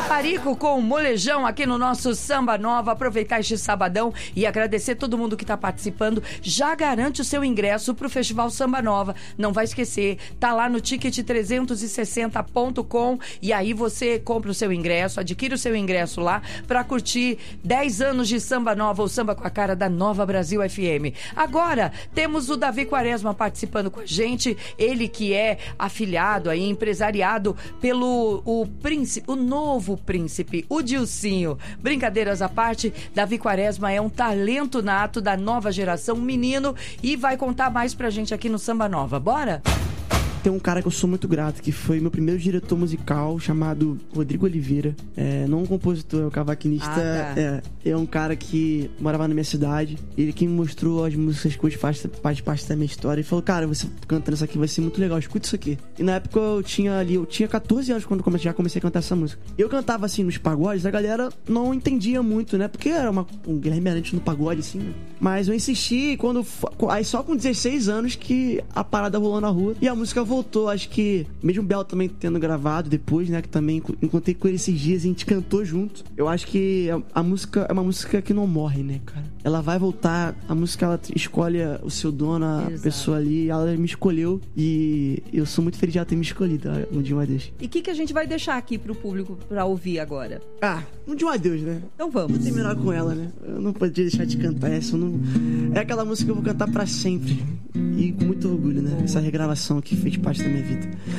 Paparico com Molejão aqui no nosso Samba Nova. Aproveitar este sabadão e agradecer todo mundo que está participando. Já garante o seu ingresso para o Festival Samba Nova. Não vai esquecer, tá lá no ticket360.com e aí você compra o seu ingresso, adquire o seu ingresso lá para curtir 10 anos de Samba Nova, ou samba com a cara da Nova Brasil FM. Agora, temos o Davi Quaresma participando com a gente, ele que é afiliado aí, empresariado pelo príncipe, o novo príncipe, o Dilcinho. Brincadeiras à parte, Davi Quaresma é um talento nato da nova geração, um menino, e vai contar mais pra gente aqui no Samba Nova. Bora? Tem um cara que eu sou muito grato, que foi meu primeiro diretor musical, chamado Rodrigo Oliveira. Não um compositor, é um cavaquinista. É um cara que morava na minha cidade. Ele que me mostrou as músicas que hoje faz parte da minha história. E falou, cara, você cantando isso aqui vai ser muito legal, escuta isso aqui. E na época eu tinha 14 anos quando já comecei a cantar essa música. Eu cantava assim nos pagodes, a galera não entendia muito, né? Porque era um Guilherme Arantes no pagode, assim, né? Mas eu insisti, aí só com 16 anos que a parada rolou na rua e a música voltou. Acho que, mesmo o Bel também tendo gravado depois, né, que também encontrei com ele esses dias e a gente cantou junto. Eu acho que a música é uma música que não morre, né, cara? Ela vai voltar, a música ela escolhe o seu dono, a Exato. Pessoa ali, ela me escolheu e eu sou muito feliz de ela ter me escolhido um dia um adeus. E o que a gente vai deixar aqui pro público pra ouvir agora? Um dia um adeus, né? Então vamos. Vou terminar com ela, né? Eu não podia deixar de cantar essa, é aquela música que eu vou cantar pra sempre e com muito orgulho, né? Essa regravação que fez parte da minha vida.